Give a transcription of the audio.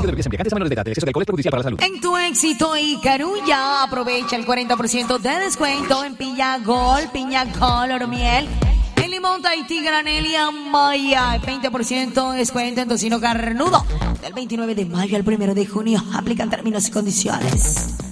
de bebidas embriagantes a menores de edad. El exceso de alcohol es perjudicial para la salud. En tu éxito y Carulla, aprovecha el 40% de descuento en Piña Gol, Oro Miel, en Limón, Tahití, Granel y Amaya. 20% de descuento en tocino carnudo. Del 29 de mayo al 1 de junio. Aplican términos y condiciones.